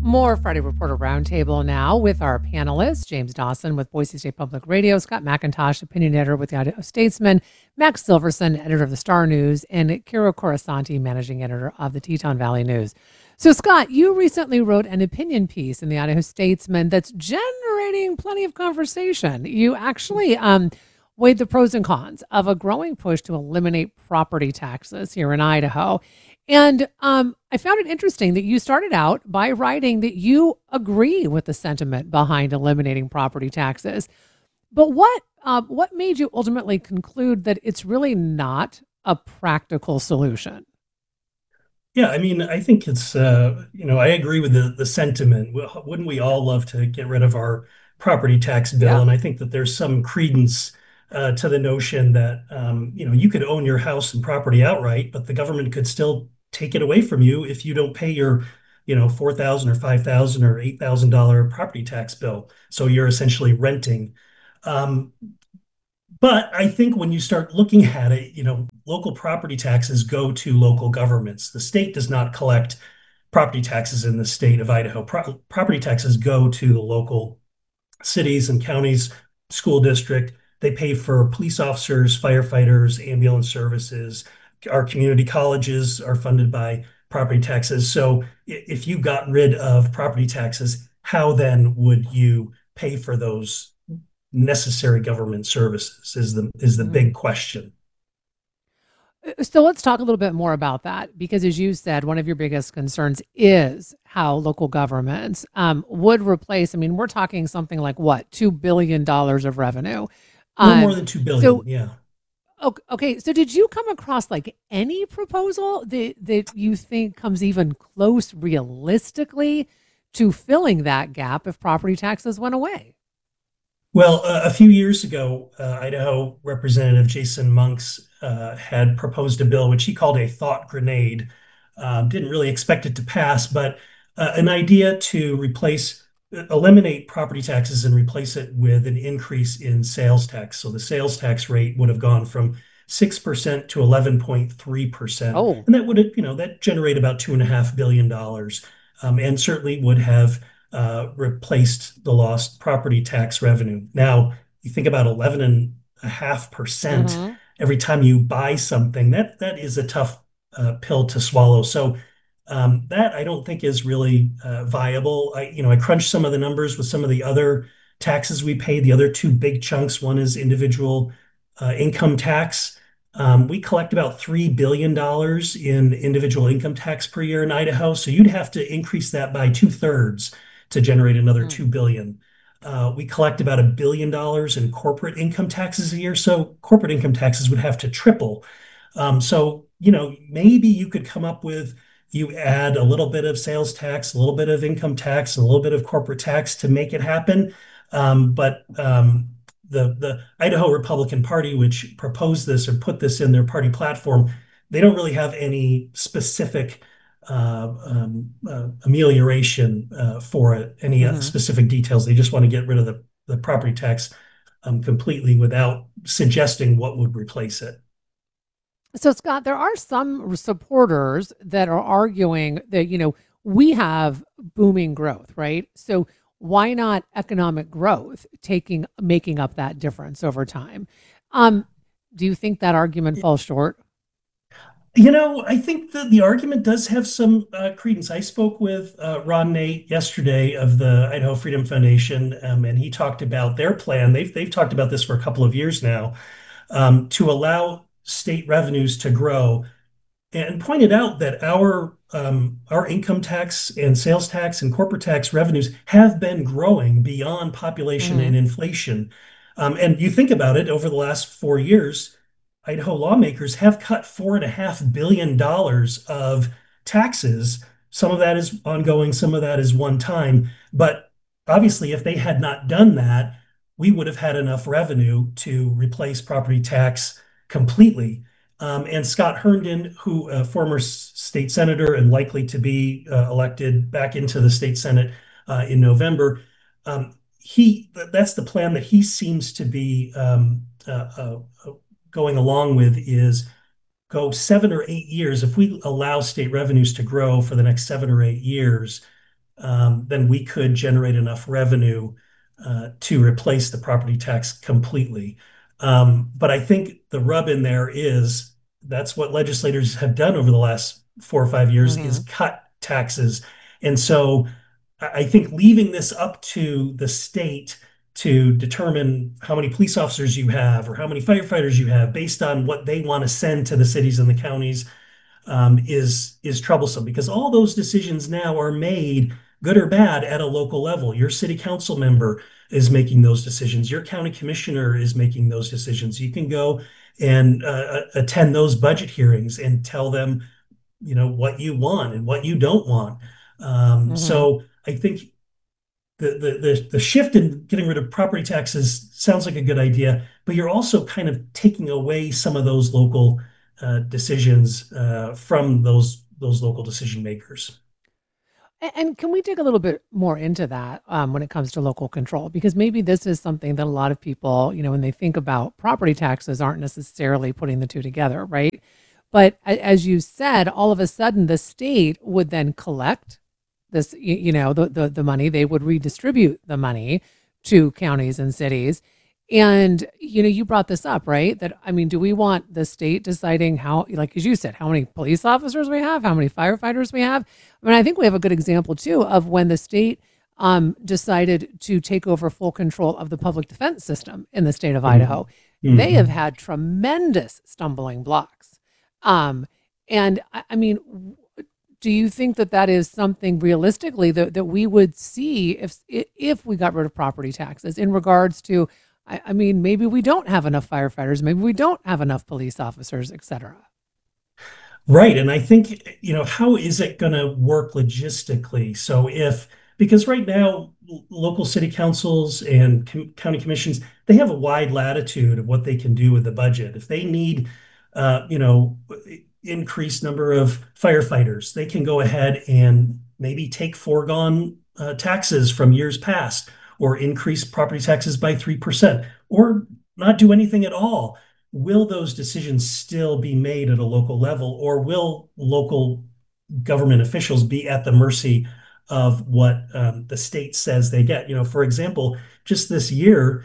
More Friday Reporter Roundtable now with our panelists, James Dawson with Boise State Public Radio, Scott McIntosh, opinion editor with the Idaho Statesman, Max Silverson, editor of the Star News, and Kira Corasanti, managing editor of the Teton Valley News. So, Scott, you recently wrote an opinion piece in the Idaho Statesman that's generating plenty of conversation. You actually weighed the pros and cons of a growing push to eliminate property taxes here in Idaho. And I found it interesting that you started out by writing that you agree with the sentiment behind eliminating property taxes. But what made you ultimately conclude that it's really not a practical solution? Yeah, I mean, I think I agree with the sentiment. Wouldn't we all love to get rid of our property tax bill? Yeah. And I think that there's some credence to the notion that, you could own your house and property outright, but the government could still take it away from you if you don't pay your, $4,000 or $5,000 or $8,000 property tax bill. So you're essentially renting. Um, but I think when you start looking at it, local property taxes go to local governments. The state does not collect property taxes in the state of Idaho. Property taxes go to the local cities and counties, school district. They pay for police officers, firefighters, ambulance services. Our community colleges are funded by property taxes. So if you got rid of property taxes, how then would you pay for those necessary government services is the Mhm. big question. So let's talk a little bit more about that because, as you said, one of your biggest concerns is how local governments would replace. I mean, we're talking something like what, $2 billion of revenue. A little more Um, than 2 so billion, yeah. okay, so did you come across like any proposal that you think comes even close realistically to filling that gap if property taxes went away? Well, a few years ago, Idaho Representative Jason Monks had proposed a bill which he called a thought grenade. Didn't really expect it to pass, but an idea to eliminate property taxes and replace it with an increase in sales tax. So the sales tax rate would have gone from 6% to 11.3%. Oh. And that would have, that generate about $2.5 billion, and certainly would have replaced the lost property tax revenue. Now, you think about 11.5% Mm-hmm. every time you buy something, that is a tough pill to swallow. So that I don't think is really viable. I crunched some of the numbers with some of the other taxes we pay. The other two big chunks, one is individual income tax. We collect about $3 billion in individual income tax per year in Idaho. So you'd have to increase that by two-thirds to generate another 2 billion. We collect about $1 billion in corporate income taxes a year. So corporate income taxes would have to triple. So, maybe you could come up with, you add a little bit of sales tax, a little bit of income tax, and a little bit of corporate tax to make it happen. But the Idaho Republican Party, which proposed this or put this in their party platform, they don't really have any specific amelioration for it, any Mm-hmm. specific details. They just want to get rid of the property tax completely without suggesting what would replace it. So, Scott, there are some supporters that are arguing that, we have booming growth, right? So, why not economic growth making up that difference over time? Um, do you think that argument falls short? I think that the argument does have some credence. I spoke with Ron Nate yesterday of the Idaho Freedom Foundation, and he talked about their plan. They've talked about this for a couple of years now, to allow state revenues to grow, and pointed out that our income tax and sales tax and corporate tax revenues have been growing beyond population Hmm. and inflation. And you think about it, over the last 4 years, Idaho lawmakers have cut $4.5 billion of taxes. Some of that is ongoing, some of that is one time. But obviously, if they had not done that, we would have had enough revenue to replace property tax completely. And Scott Herndon, who former state senator and likely to be elected back into the state senate in November, that's the plan that he seems to be going along with, is go 7 or 8 years. If we allow state revenues to grow for the next 7 or 8 years, then we could generate enough revenue to replace the property tax completely. But I think the rub in there is that's what legislators have done over the last 4 or 5 years is Hmm. cut taxes. And so I think leaving this up to the state to determine how many police officers you have or how many firefighters you have based on what they want to send to the cities and the counties is troublesome because all those decisions now are made, good or bad, at a local level. Your city council member is making those decisions. Your county commissioner is making those decisions. You can go and attend those budget hearings and tell them, what you want and what you don't want. Hmm. So I think the shift in getting rid of property taxes sounds like a good idea, but you're also kind of taking away some of those local decisions from those local decision makers. And can we dig a little bit more into that when it comes to local control? Because maybe this is something that a lot of people, when they think about property taxes, aren't necessarily putting the two together, right? But as you said, all of a sudden the state would then collect this, the money. They would redistribute the money to counties and cities. And, you brought this up, right? That, I mean, do we want the state deciding how, like, as you said, how many police officers we have, how many firefighters we have? I mean, I think we have a good example too of when the state decided to take over full control of the public defense system in the state of Idaho. Mhm. They have Mhm. had tremendous stumbling blocks. Um, and I mean, do you think that that is something realistically that we would see if we got rid of property taxes in regards to, I mean, maybe we don't have enough firefighters, maybe we don't have enough police officers, et cetera. Right. And I think, how is it going to work logistically? Because right now, local city councils and county commissions, they have a wide latitude of what they can do with the budget. If they need, uh, you know, increased number of firefighters, they can go ahead and maybe take foregone taxes from years past or increase property taxes by 3% or not do anything at all. Will those decisions still be made at a local level, or will local government officials be at the mercy of what the state says they get? For example, just this year,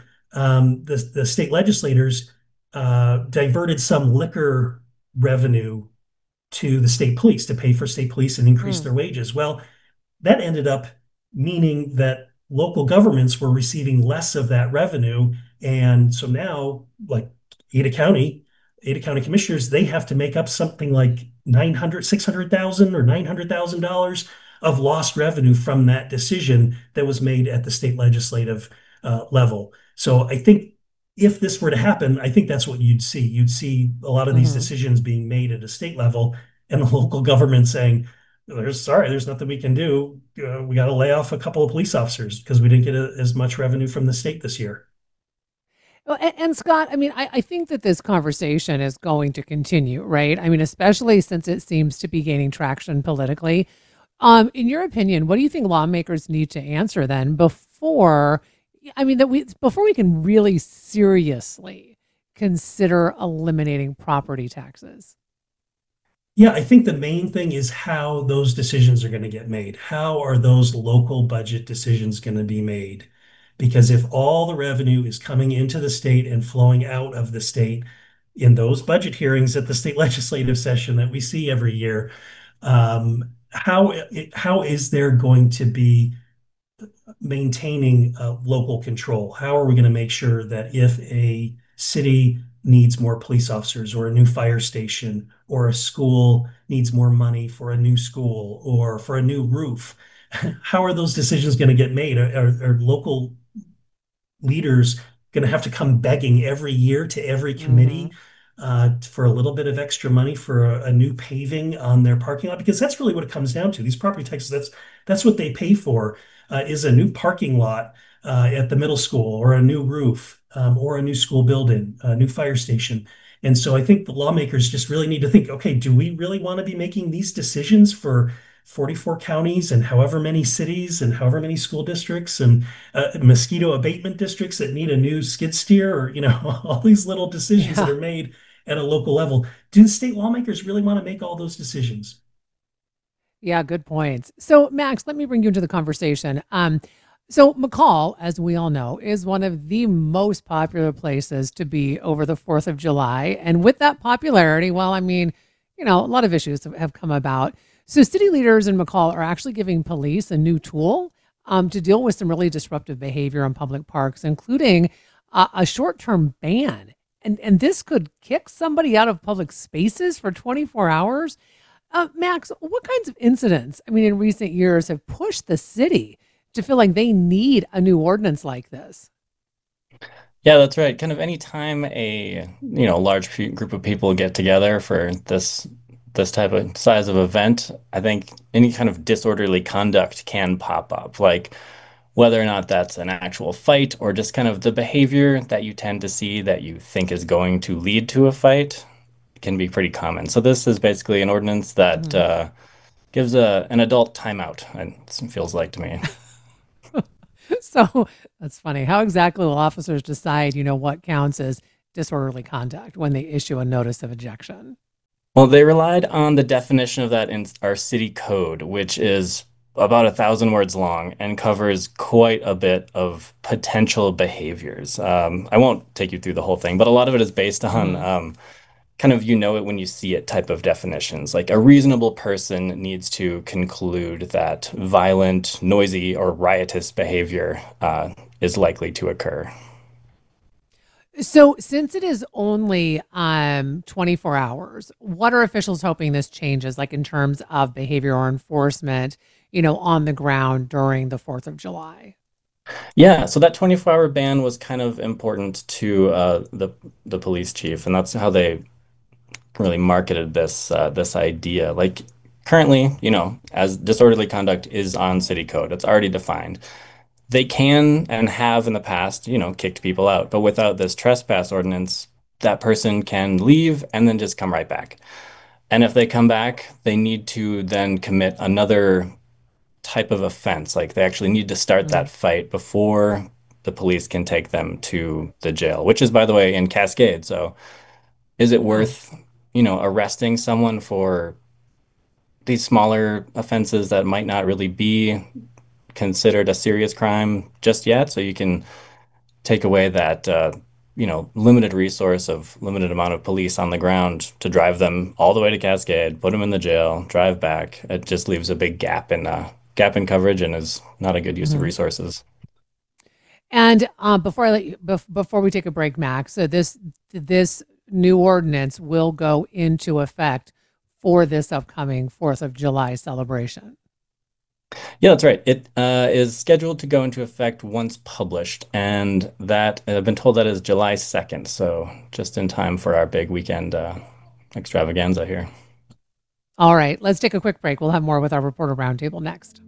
the state legislators diverted some liquor revenue to the state police to pay for state police and increase Mm, their wages. Well, that ended up meaning that local governments were receiving less of that revenue. And so now, like Ada County, Ada County commissioners, they have to make up something like 900, 600,000 or $900,000 of lost revenue from that decision that was made at the state legislative level. So I think if this were to happen, I think that's what you'd see. You'd see a lot of these hmm. decisions being made at a state level and the local government saying, there's nothing we can do. We got to lay off a couple of police officers because we didn't get as much revenue from the state this year. Well, and Scott, I mean, I think that this conversation is going to continue, right? I mean, especially since it seems to be gaining traction politically. In your opinion, what do you think lawmakers need to answer then before, I mean, before we can really seriously consider eliminating property taxes? Yeah, I think the main thing is how those decisions are going to get made. How are those local budget decisions going to be made? Because if all the revenue is coming into the state and flowing out of the state in those budget hearings at the state legislative session that we see every year, how is there going to be maintaining local control? How are we going to make sure that if a city needs more police officers or a new fire station or a school needs more money for a new school or for a new roof, how are those decisions going to get made? Are local leaders going to have to come begging every year to every Hmm. committee for a little bit of extra money for a new paving on their parking lot? Because that's really what it comes down to. These property taxes, that's what they pay for, is a new parking lot at the middle school or a new roof or a new school building, a new fire station. And so I think the lawmakers just really need to think, okay, do we really want to be making these decisions for 44 counties and however many cities and however many school districts and mosquito abatement districts that need a new skid steer, or all these little decisions that Yeah. are made at a local level? Do the state lawmakers really want to make all those decisions? Yeah, good points. So, Max, let me bring you into the conversation. So McCall, as we all know, is one of the most popular places to be over the 4th of July. And with that popularity, well, I mean, a lot of issues have come about. So city leaders in McCall are actually giving police a new tool to deal with some really disruptive behavior in public parks, including a short-term ban. And this could kick somebody out of public spaces for 24 hours. Max, what kinds of incidents, I mean, in recent years have pushed the city to feel like they need a new ordinance like this? Yeah, that's right. Kind of anytime a, large group of people get together for this type of size of event, I think any kind of disorderly conduct can pop up. Like whether or not that's an actual fight or just kind of the behavior that you tend to see that you think is going to lead to a fight can be pretty common. So this is basically an ordinance that Mhm. gives an adult timeout, it feels like to me. So that's funny. How exactly will officers decide, what counts as disorderly conduct when they issue a notice of ejection? Well, they relied on the definition of that in our city code, which is about 1,000 words long and covers quite a bit of potential behaviors. I won't take you through the whole thing, but a lot of it is based on Mhm. kind of you know it when you see it type of definitions. Like a reasonable person needs to conclude that violent, noisy, or riotous behavior is likely to occur. So, since it is only 24 hours, what are officials hoping this changes, like in terms of behavior or enforcement, on the ground during the 4th of July? Yeah, so that 24-hour ban was kind of important to the police chief, and that's how they really marketed this idea. Like currently, as disorderly conduct is on city code, it's already defined. They can and have in the past, kicked people out, but without this trespass ordinance, that person can leave and then just come right back. And if they come back, they need to then commit another type of offense. Like they actually need to start Mm. that fight before the police can take them to the jail, which is, by the way, in Cascade. So is it Oh. worth, arresting someone for these smaller offenses that might not really be considered a serious crime just yet? So you can take away that, limited resource of limited amount of police on the ground to drive them all the way to Cascade, put them in the jail, drive back. It just leaves a big gap in coverage and is not a good use of Mhm. resources. And before I let you, before we take a break, Max, so this new ordinance will go into effect for this upcoming 4th of July celebration. Yeah, that's right. It is scheduled to go into effect once published, and that I've been told that is July 2nd, so just in time for our big weekend extravaganza here. All right, let's take a quick break. We'll have more with our reporter roundtable next.